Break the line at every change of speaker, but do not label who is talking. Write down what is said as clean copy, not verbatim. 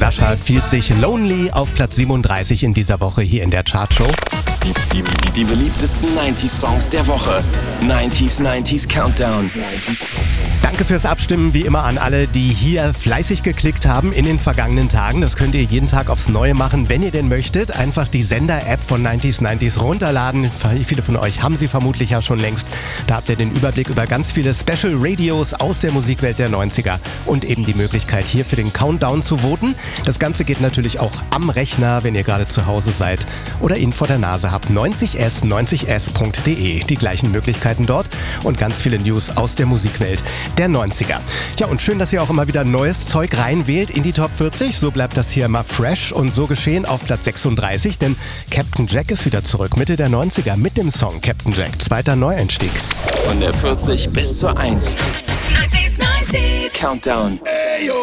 Sascha fühlt sich lonely auf Platz 37 in dieser Woche hier in der Chartshow.
Die beliebtesten 90s-Songs der Woche. 90s Countdown.
Danke fürs Abstimmen, wie immer an alle, die hier fleißig geklickt haben in den vergangenen Tagen. Das könnt ihr jeden Tag aufs Neue machen, wenn ihr denn möchtet. Einfach die Sender-App von 90s runterladen. Viele von euch haben sie vermutlich ja schon längst. Da habt ihr den Überblick über ganz viele Special Radios aus der Musikwelt der 90er und eben die Möglichkeit, hier für den Countdown zu voten. Das Ganze geht natürlich auch am Rechner, wenn ihr gerade zu Hause seid oder ihn vor der Nase habt. 90s.de. Die gleichen Möglichkeiten dort und ganz viele News aus der Musikwelt der 90er. Ja, und schön, dass ihr auch immer wieder neues Zeug reinwählt in die Top 40. So bleibt das hier immer fresh und so geschehen auf Platz 36, denn Captain Jack ist wieder zurück, Mitte der 90er mit dem Song Captain Jack. Zweiter Neueinstieg.
Von der 40 bis zur 1. 90s Countdown.